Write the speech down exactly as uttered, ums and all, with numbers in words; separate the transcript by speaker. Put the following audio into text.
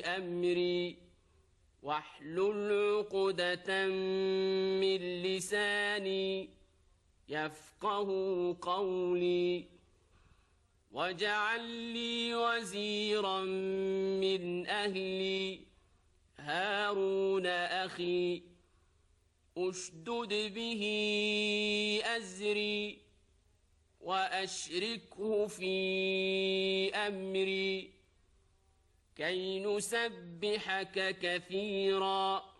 Speaker 1: أمري واحلل عقدة من لساني يفقه قولي واجعل لي وزيرا من أهلي هارون أخي أشدد به أزري وأشركه في أمري كي نسبحك كثيرا